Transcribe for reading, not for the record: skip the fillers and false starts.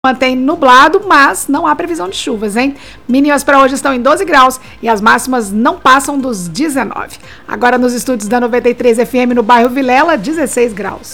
mantém nublado, mas não há previsão de chuvas, hein? Mínimas para hoje estão em 12 graus e as máximas não passam dos 19. Agora nos estúdios da 93 FM no bairro Vilela, 16 graus.